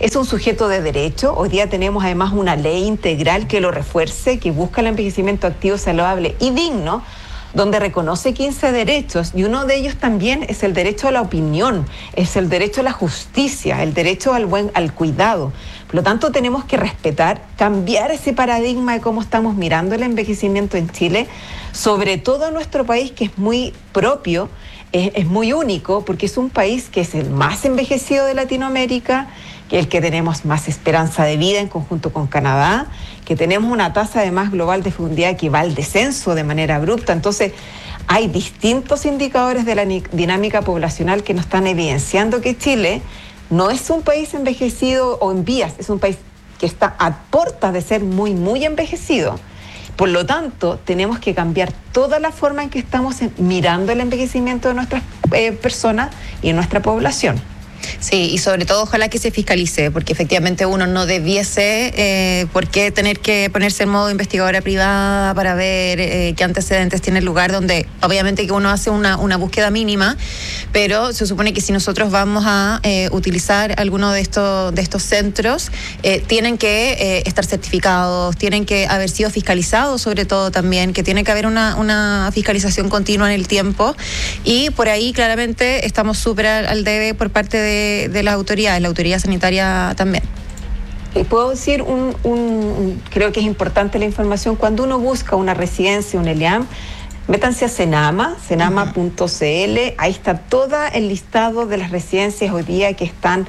Es un sujeto de derecho. Hoy día tenemos además una ley integral que lo refuerce, que busca el envejecimiento activo, saludable y digno, donde reconoce 15 derechos, y uno de ellos también es el derecho a la opinión, es el derecho a la justicia, el derecho al cuidado. Por lo tanto, tenemos que respetar, cambiar ese paradigma de cómo estamos mirando el envejecimiento en Chile, sobre todo en nuestro país, que es muy propio, es muy único, porque es un país que es el más envejecido de Latinoamérica, que es el que tenemos más esperanza de vida en conjunto con Canadá, que tenemos una tasa además global de fecundidad que va al descenso de manera abrupta. Entonces, hay distintos indicadores de la dinámica poblacional que nos están evidenciando que Chile no es un país envejecido o en vías, es un país que está a puertas de ser muy, muy envejecido. Por lo tanto, tenemos que cambiar toda la forma en que estamos mirando el envejecimiento de nuestras personas y en nuestra población. Sí, y sobre todo ojalá que se fiscalice, porque efectivamente uno no debiese por qué tener que ponerse en modo investigadora privada para ver qué antecedentes tiene el lugar, donde obviamente que uno hace una búsqueda mínima, pero se supone que si nosotros vamos a utilizar alguno de estos centros, tienen que estar certificados, tienen que haber sido fiscalizados sobre todo también, que tiene que haber una fiscalización continua en el tiempo, y por ahí claramente estamos súper al debe por parte de las autoridades, la autoridad sanitaria también. Puedo decir, creo que es importante la información, cuando uno busca una residencia, un ELIAM, métanse a Senama, senama.cl, ahí está todo el listado de las residencias hoy día que están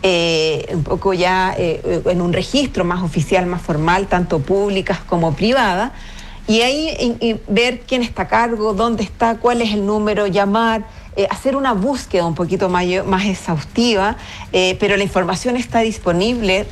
un poco ya en un registro más oficial, más formal, tanto públicas como privadas, y ahí ver quién está a cargo, dónde está, cuál es el número, llamar, hacer una búsqueda un poquito más exhaustiva, pero la información está disponible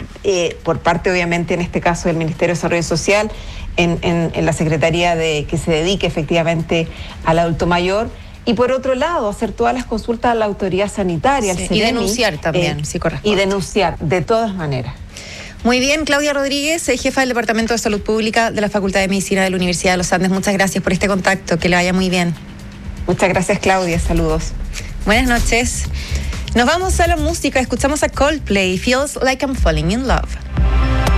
por parte, obviamente, en este caso del Ministerio de Desarrollo Social, en la Secretaría que se dedique efectivamente al adulto mayor. Y por otro lado, hacer todas las consultas a la autoridad sanitaria, sí, al CEREMI, y denunciar también, si corresponde. Y denunciar, de todas maneras. Muy bien, Claudia Rodríguez, jefa del Departamento de Salud Pública de la Facultad de Medicina de la Universidad de los Andes. Muchas gracias por este contacto, que le vaya muy bien. Muchas gracias, Claudia, saludos. Buenas noches. Nos vamos a la música, escuchamos a Coldplay, Feels Like I'm Falling in Love.